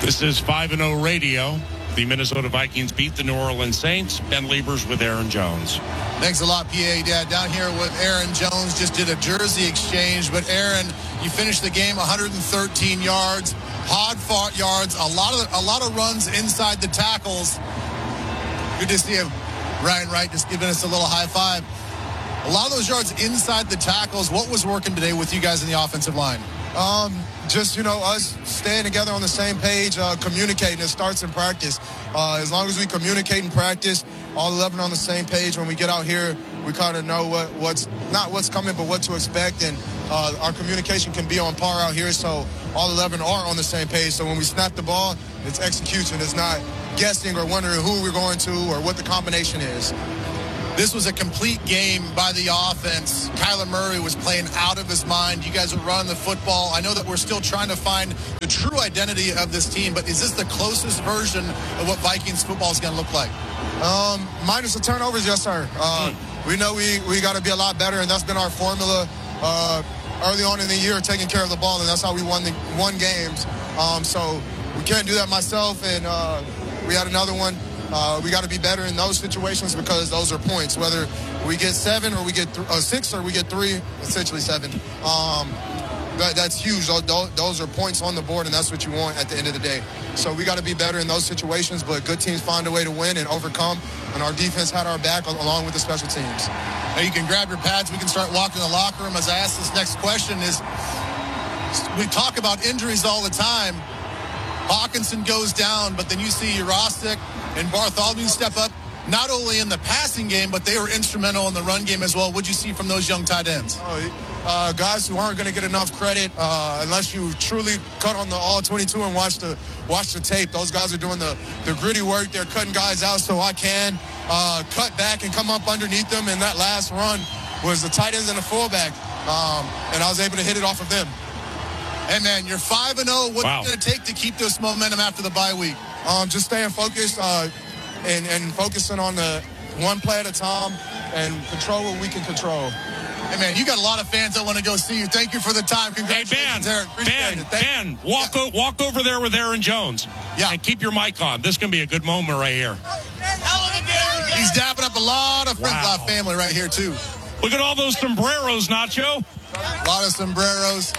This is 5-0 Radio. The Minnesota Vikings beat the New Orleans Saints. Ben Liebers with Aaron Jones. Thanks a lot, PA. Dad, down here with Aaron Jones. Just did a jersey exchange. But, Aaron, you finished the game 113 yards, hard-fought yards, a lot of runs inside the tackles. Good to see him. Ryan Wright just giving us a little high five. A lot of those yards inside the tackles. What was working today with you guys in the offensive line? Just, us staying together on the same page, communicating. It starts in practice. As long as we communicate in practice, all 11 on the same page, when we get out here, we kind of know what's not what's coming, but what to expect. And our communication can be on par out here, so all 11 are on the same page. So when we snap the ball, it's execution. It's not guessing or wondering who we're going to or what the combination is. This was a complete game by the offense. Kyler Murray was playing out of his mind. You guys are running the football. I know that we're still trying to find the true identity of this team, but is this the closest version of what Vikings football is going to look like? Minus the turnovers, yes, sir. We know we got to be a lot better, and that's been our formula early on in the year, taking care of the ball, and that's how we won games. So we can't do that myself, and we had another one. We got to be better in those situations because those are points. Whether we get 7 or we get 6 or we get 3, essentially 7. That's huge. Those are points on the board, and that's what you want at the end of the day. So we got to be better in those situations, but good teams find a way to win and overcome, and our defense had our back along with the special teams. Now you can grab your pads. We can start walking the locker room. As I ask this next question is, we talk about injuries all the time. Hawkinson goes down, but then you see Urostic and Bartholomew step up, not only in the passing game, but they were instrumental in the run game as well. What'd you see from those young tight ends? Guys who aren't going to get enough credit unless you truly cut on the all-22 and watch the tape. Those guys are doing the gritty work. They're cutting guys out so I can cut back and come up underneath them. And that last run was the tight ends and the fullback, and I was able to hit it off of them. Hey, man, you're 5-0. What's it going to take to keep this momentum after the bye week? Just staying focused and focusing on the one play at a time and control what we can control. Hey, man, you got a lot of fans that want to go see you. Thank you for the time. Congratulations, Aaron. Ben, walk over there with Aaron Jones. Yeah. And keep your mic on. This can be a good moment right here. He's dapping up a lot of friends, family right here, too. Look at all those sombreros, Nacho. A lot of sombreros.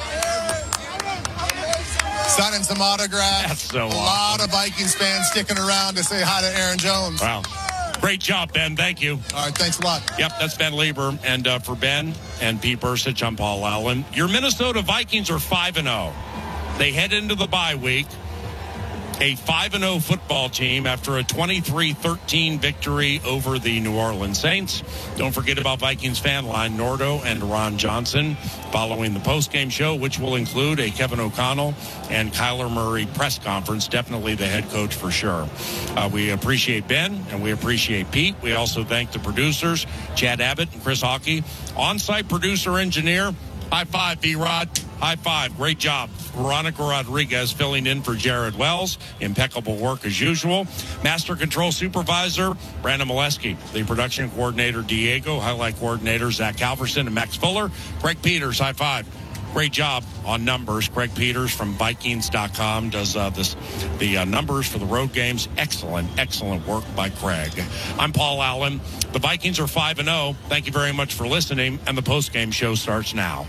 Signing some autographs. That's so awesome. A lot of Vikings fans sticking around to say hi to Aaron Jones. Wow. Great job, Ben. Thank you. All right, thanks a lot. Yep, that's Ben Lieber. And for Ben and Pete Bursich, I'm Paul Allen. Your Minnesota Vikings are 5-0. They head into the bye week. A 5-0 football team after a 23-13 victory over the New Orleans Saints. Don't forget about Vikings fan line, Nordo and Ron Johnson, following the postgame show, which will include a Kevin O'Connell and Kyler Murray press conference. Definitely the head coach for sure. We appreciate Ben and we appreciate Pete. We also thank the producers, Chad Abbott and Chris Hockey. On-site producer engineer, high five, B-Rod. High five. Great job. Veronica Rodriguez filling in for Jared Wells. Impeccable work as usual. Master Control Supervisor, Brandon Molesky. The production coordinator, Diego. Highlight coordinator, Zach Halverson and Max Fuller. Greg Peters, high five. Great job on numbers. Greg Peters from Vikings.com does the numbers for the road games. Excellent work by Craig. I'm Paul Allen. The Vikings are 5-0. Thank you very much for listening, and the postgame show starts now.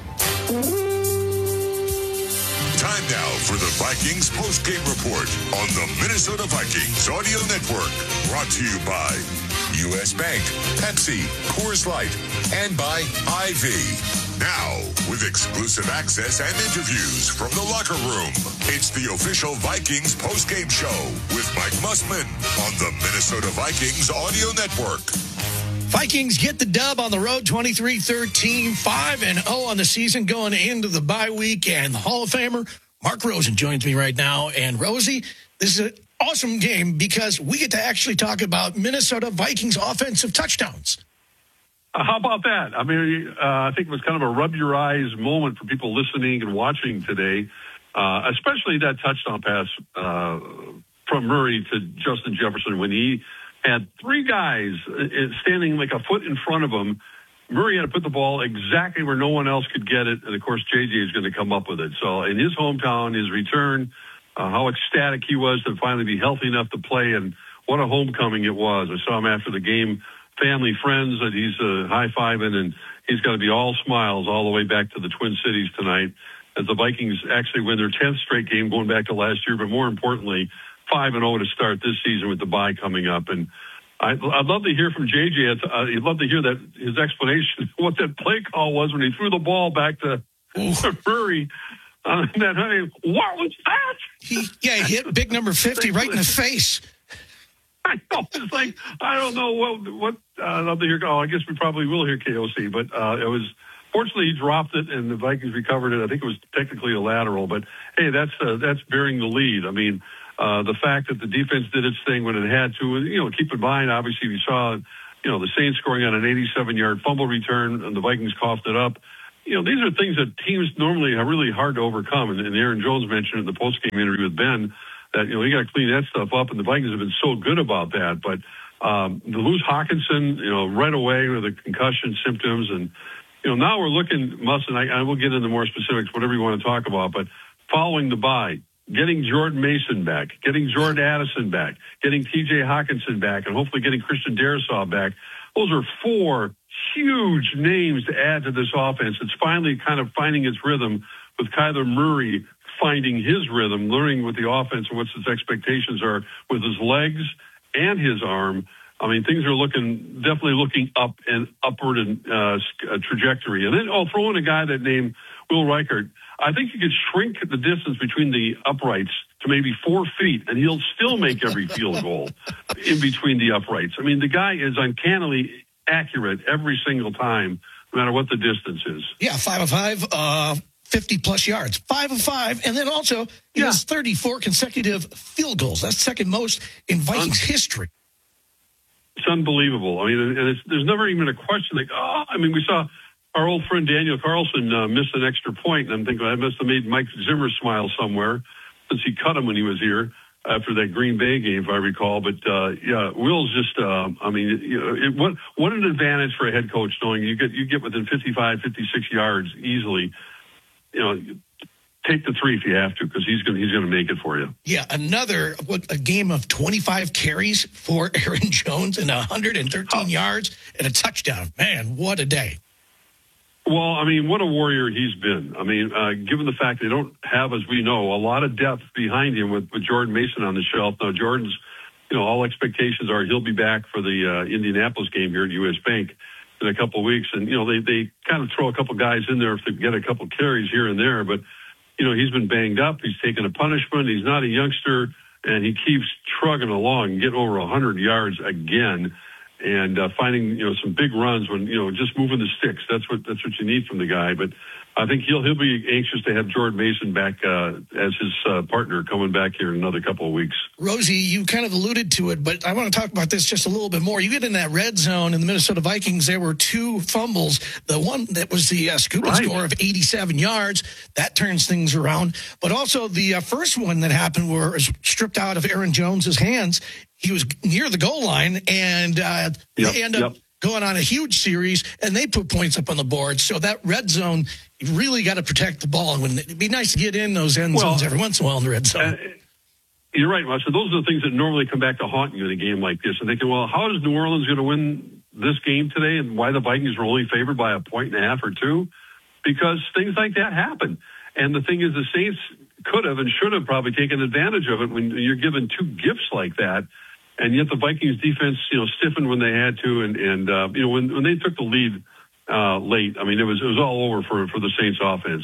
Time now for the Vikings postgame report on the Minnesota Vikings Audio Network. Brought to you by U.S. Bank, Pepsi, Coors Light, and by IV. Now, with exclusive access and interviews from the locker room, it's the official Vikings postgame show with Mike Mussman on the Minnesota Vikings Audio Network. Vikings get the dub on the road, 23-13, 5-0 on the season going into the bye week. And the Hall of Famer, Mark Rosen, joins me right now. And Rosie, this is an awesome game because we get to actually talk about Minnesota Vikings offensive touchdowns. How about that? I mean, I think it was kind of a rub your eyes moment for people listening and watching today, especially that touchdown pass from Murray to Justin Jefferson when he had three guys standing like a foot in front of him. Murray had to put the ball exactly where no one else could get it. And, of course, J.J. is going to come up with it. So in his hometown, his return, how ecstatic he was to finally be healthy enough to play, and what a homecoming it was. I saw him after the game, family, friends that he's high-fiving, and he's got to be all smiles all the way back to the Twin Cities tonight as the Vikings actually win their 10th straight game going back to last year, but more importantly, 5-0 to start this season with the bye coming up. And I'd love to hear from JJ. I'd love to hear that his explanation what that play call was when he threw the ball back to Murray. What was that? He hit big number 50 right in the face. I know. It's like, I don't know what I'd love to hear. I guess we probably will hear KOC, but it was, fortunately, he dropped it and the Vikings recovered it. I think it was technically a lateral, but hey, that's bearing the lead. I mean, the fact that the defense did its thing when it had to, keep in mind, obviously, we saw, the Saints scoring on an 87-yard fumble return and the Vikings coughed it up. These are things that teams normally are really hard to overcome. And Aaron Jones mentioned in the postgame interview with Ben that, you got to clean that stuff up. And the Vikings have been so good about that. But to lose Hawkinson, right away with the concussion symptoms. And, now we're looking, and I will get into more specifics, whatever you want to talk about. But following the bye, getting Jordan Mason back, getting Jordan Addison back, getting T.J. Hawkinson back, and hopefully getting Christian Darrisaw back. Those are 4 huge names to add to this offense. It's finally kind of finding its rhythm with Kyler Murray finding his rhythm, learning what the offense and what his expectations are with his legs and his arm. I mean, things are definitely looking up and upward in trajectory. And then throw in a guy that named Will Reichert. I think you could shrink the distance between the uprights to maybe 4 feet, and he'll still make every field goal in between the uprights. I mean, the guy is uncannily accurate every single time, no matter what the distance is. Yeah, 5 of 5, 50-plus yards. 5 of 5, and then also he has 34 consecutive field goals. That's second most in Vikings history. It's unbelievable. I mean, and there's never even a question like, we saw our old friend Daniel Carlson missed an extra point, and I'm thinking that must have made Mike Zimmer smile somewhere since he cut him when he was here after that Green Bay game, if I recall. But, Will's just, what an advantage for a head coach knowing you get within 55, 56 yards easily. Take the 3 if you have to, because he's going to make it for you. Yeah, a game of 25 carries for Aaron Jones and 113 yards and a touchdown. Man, what a day. Well, I mean, what a warrior he's been. I mean, given the fact they don't have, as we know, a lot of depth behind him with Jordan Mason on the shelf. Now, Jordan's, all expectations are he'll be back for the Indianapolis game here at U.S. Bank in a couple of weeks. And, they kind of throw a couple guys in there if they get a couple carries here and there. But, he's been banged up. He's taken a punishment. He's not a youngster, and he keeps trugging along, getting over 100 yards again. And finding some big runs when just moving the sticks. That's what you need from the guy. But I think he'll be anxious to have Jordan Mason back as his partner coming back here in another couple of weeks. Rosie, you kind of alluded to it, but I want to talk about this just a little bit more. You get in that red zone in the Minnesota Vikings. There were 2 fumbles. The one that was the scooping score of 87 yards that turns things around. But also the first one that happened was stripped out of Aaron Jones's hands. He was near the goal line, and they end up going on a huge series, and they put points up on the board. So that red zone, you really got to protect the ball. And it'd be nice to get in those end zones every once in a while in the red zone. You're right, Russ. So those are the things that normally come back to haunt you in a game like this. And thinking, well, how is New Orleans going to win this game today, and why the Vikings are only favored by 1.5 or 2? Because things like that happen. And the thing is, the Saints could have and should have probably taken advantage of it when you're given 2 gifts like that. And yet the Vikings defense, stiffened when they had to. And when they took the lead late, I mean, it was all over for the Saints offense.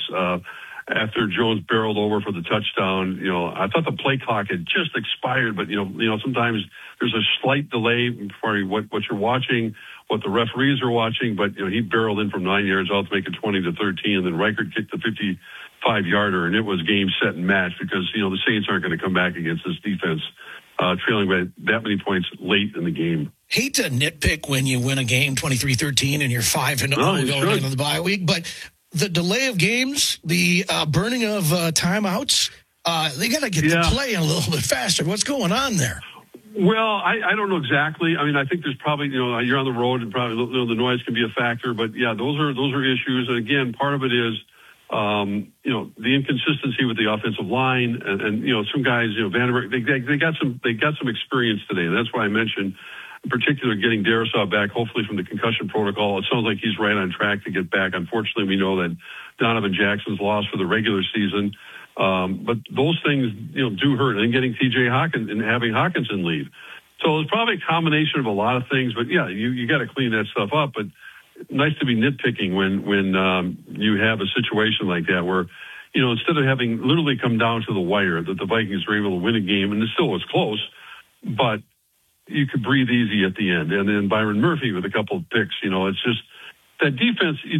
After Jones barreled over for the touchdown, I thought the play clock had just expired, but sometimes there's a slight delay for what you're watching, what the referees are watching, but he barreled in from 9 yards out to make it 20-13, and then Reichert kicked the 55-yarder, and it was game, set, and match because the Saints aren't going to come back against this defense. Trailing by that many points late in the game. Hate to nitpick when you win a game 23-13 and you're 5-0 going into the bye week, but the delay of games, the burning of timeouts, they got to get the play a little bit faster. What's going on there? Well, I don't know exactly. I mean, I think there's probably, you're on the road and probably the noise can be a factor, but yeah, those are issues. And again, part of it is The inconsistency with the offensive line, and some guys, Vandenberg, they got some experience today, and that's why I mentioned, in particular, getting Darrisaw back, hopefully from the concussion protocol. It sounds like he's right on track to get back. Unfortunately, we know that Donovan Jackson's lost for the regular season, but those things, do hurt. And getting T.J. Hawkins and having Hawkinson leave, so it's probably a combination of a lot of things. But yeah, you got to clean that stuff up. But nice to be nitpicking when you have a situation like that where, instead of having literally come down to the wire, that the Vikings were able to win a game, and it still was close, but you could breathe easy at the end. And then Byron Murphy with a couple of picks, it's just that defense. You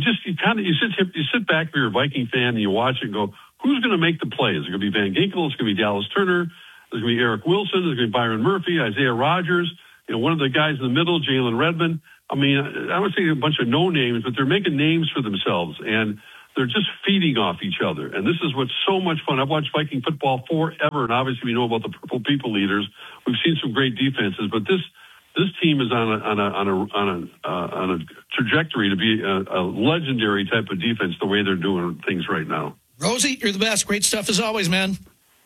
sit back if you're a Viking fan and you watch it and go, who's going to make the plays? It's going to be Van Ginkel. It's going to be Dallas Turner. There's going to be Eric Wilson. There's going to be Byron Murphy, Isaiah Rodgers. One of the guys in the middle, Jalen Redmond. I mean, I would say a bunch of no names, but they're making names for themselves, and they're just feeding off each other. And this is what's so much fun. I've watched Viking football forever, and obviously we know about the Purple People leaders. We've seen some great defenses, but this team is on a trajectory to be a legendary type of defense. The way they're doing things right now. Rosie, you're the best. Great stuff as always, man.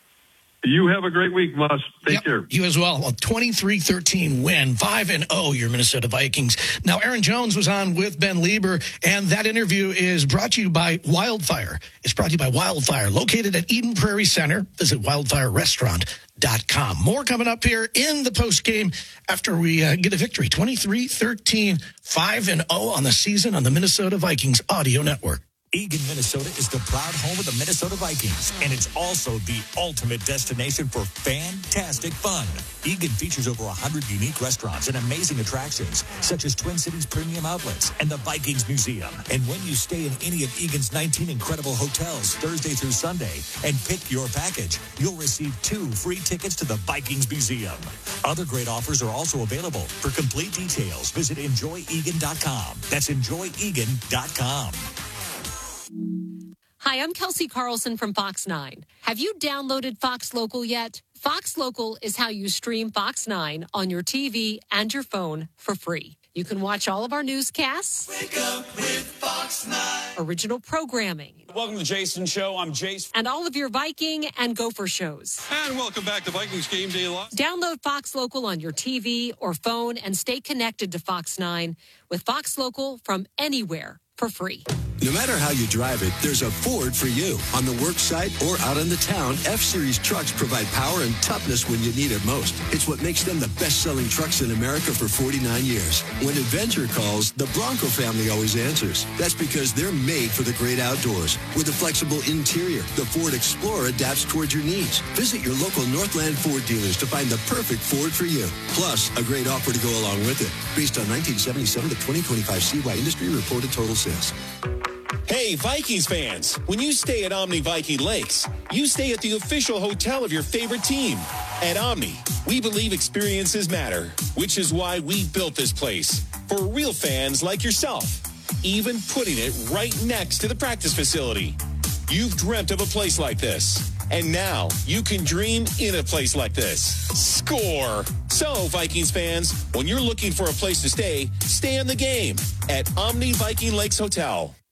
You have a great week, Mus. Take care. You as well. A 23-13 win, 5-0, your Minnesota Vikings. Now, Aaron Jones was on with Ben Lieber, and that interview is brought to you by Wildfire. It's brought to you by Wildfire, located at Eden Prairie Center. Visit wildfirerestaurant.com. More coming up here in the postgame after we get a victory. 23-13, 5-0 on the season on the Minnesota Vikings Audio Network. Eagan, Minnesota is the proud home of the Minnesota Vikings, and it's also the ultimate destination for fantastic fun. Eagan features over 100 unique restaurants and amazing attractions, such as Twin Cities Premium Outlets and the Vikings Museum. And when you stay in any of Eagan's 19 incredible hotels Thursday through Sunday and pick your package, you'll receive 2 free tickets to the Vikings Museum. Other great offers are also available. For complete details, visit enjoyegan.com. That's enjoyegan.com. Hi, I'm Kelsey Carlson from Fox 9. Have you downloaded Fox Local yet? Fox Local is how you stream Fox 9 on your TV and your phone for free. You can watch all of our newscasts. Wake up with Fox 9. Original programming. Welcome to the Jason Show. I'm Jason. And all of your Viking and Gopher shows. And welcome back to Vikings Game Day Live. Download Fox Local on your TV or phone and stay connected to Fox 9 with Fox Local from anywhere for free. No matter how you drive it, there's a Ford for you. On the work site or out in the town, F-Series trucks provide power and toughness when you need it most. It's what makes them the best-selling trucks in America for 49 years. When adventure calls, the Bronco family always answers. That's because they're made for the great outdoors. With a flexible interior, the Ford Explorer adapts towards your needs. Visit your local Northland Ford dealers to find the perfect Ford for you. Plus, a great offer to go along with it. Based on 1977 to 2025 CY industry reported total sales. Hey, Vikings fans, when you stay at Omni Viking Lakes, you stay at the official hotel of your favorite team. At Omni, we believe experiences matter, which is why we built this place for real fans like yourself, even putting it right next to the practice facility. You've dreamt of a place like this, and now you can dream in a place like this. Score! So, Vikings fans, when you're looking for a place to stay on the game at Omni Viking Lakes Hotel.